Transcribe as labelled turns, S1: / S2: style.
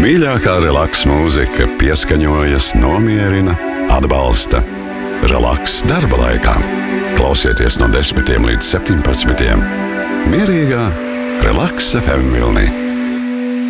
S1: Mīļākā relaks mūzika pieskaņojas, nomierina, atbalsta. Relaks darba laikā. Klausieties no 10 līdz 17. Mierīgā Relaks FM vilnī.